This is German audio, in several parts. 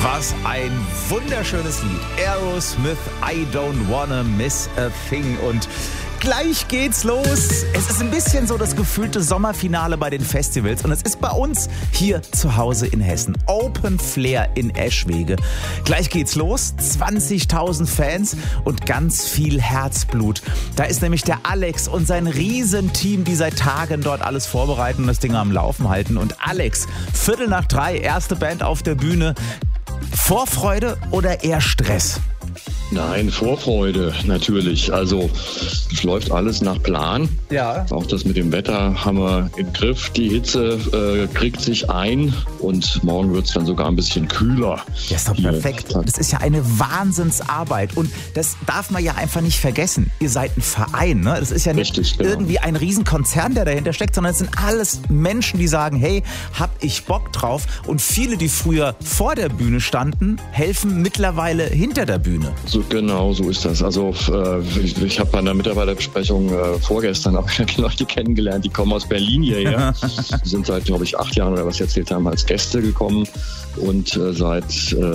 Was ein wunderschönes Lied. Aerosmith, I Don't Wanna Miss a Thing. Und gleich geht's los. Es ist ein bisschen so das gefühlte Sommerfinale bei den Festivals. Und es ist bei uns hier zu Hause in Hessen. Open Flair in Eschwege. Gleich geht's los. 20.000 Fans und ganz viel Herzblut. Da ist nämlich der Alex und sein Riesenteam, die seit Tagen dort alles vorbereiten und das Ding am Laufen halten. Und Alex, 2:45, erste Band auf der Bühne. Vorfreude oder eher Stress? Nein, Vorfreude natürlich. Also es läuft alles nach Plan. Ja. Auch das mit dem Wetter haben wir im Griff. Die Hitze kriegt sich ein und morgen wird es dann sogar ein bisschen kühler. Ja, ist doch perfekt. Das ist ja eine Wahnsinnsarbeit und das darf man ja einfach nicht vergessen. Ihr seid ein Verein, ne? Das ist ja nicht Richtig, genau. irgendwie ein Riesenkonzern, der dahinter steckt, sondern es sind alles Menschen, die sagen, hey, hab ich Bock drauf. Und viele, die früher vor der Bühne standen, helfen mittlerweile hinter der Bühne. Genau, so ist das. Also ich habe bei einer Mitarbeiterbesprechung vorgestern auch Leute kennengelernt, die kommen aus Berlin hierher. Die sind seit, glaube ich, 8 Jahren oder was sie erzählt haben, als Gäste gekommen. Und seit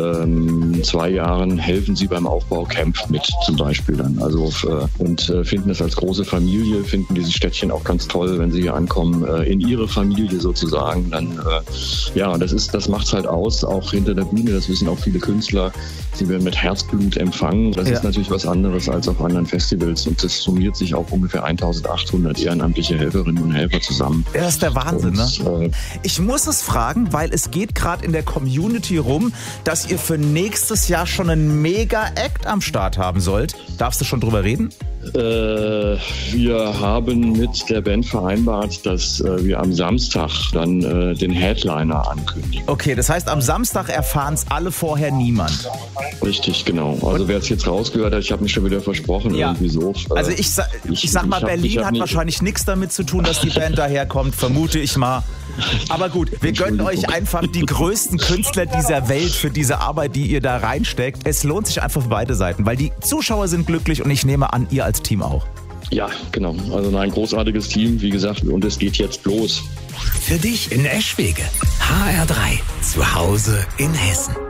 2 Jahren helfen sie beim Aufbaucamp mit zum Beispiel dann. Also und finden es als große Familie, finden dieses Städtchen auch ganz toll, wenn sie hier ankommen, in ihre Familie sozusagen. Dann ja, das macht's halt aus, auch hinter der Bühne. Das wissen auch viele Künstler. Sie werden mit Herzblut empfangen. Das ist natürlich was anderes als auf anderen Festivals. Und das summiert sich auf ungefähr 1.800 ehrenamtliche Helferinnen und Helfer zusammen. Ja, das ist der Wahnsinn, ne? Ich muss es fragen, weil es geht gerade in der Community rum, dass ihr für nächstes Jahr schon einen Mega-Act am Start haben sollt. Darfst du schon drüber reden? Wir haben mit der Band vereinbart, dass wir am Samstag dann den Headliner ankündigen. Okay, das heißt, am Samstag erfahren es alle, vorher niemand. Richtig, genau. Also wer es jetzt rausgehört hat, ich habe mich schon wieder versprochen, irgendwie so. Also ich sag mal, Berlin hat wahrscheinlich nichts damit zu tun, dass die Band daherkommt, vermute ich mal. Aber gut, wir gönnen euch einfach die größten Künstler dieser Welt für diese Arbeit, die ihr da reinsteckt. Es lohnt sich einfach für beide Seiten, weil die Zuschauer sind glücklich und ich nehme an, ihr als Team auch. Ja, genau. Also ein großartiges Team, wie gesagt, und es geht jetzt los. Für dich in Eschwege. HR3, zu Hause in Hessen.